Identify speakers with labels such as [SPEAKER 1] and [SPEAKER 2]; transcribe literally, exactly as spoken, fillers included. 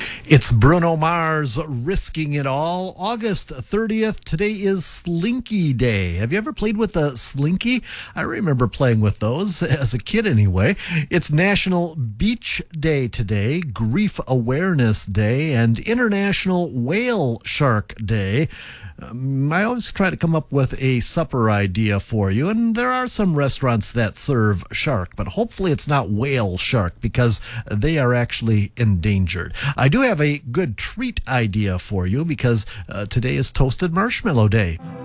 [SPEAKER 1] It's Bruno Mars, Risking It All. August thirtieth. Today is Slinky Day. Have you ever played with a Slinky? I remember playing with those as a kid anyway. It's National Beach Day today, Grief Awareness Day, and International Whale Shark Day. Um, I always try to come up with a supper idea for you, and there are some restaurants that serve shark, but hopefully it's not whale shark because they are actually endangered. I do have a good treat idea for you because uh, today is Toasted Marshmallow Day.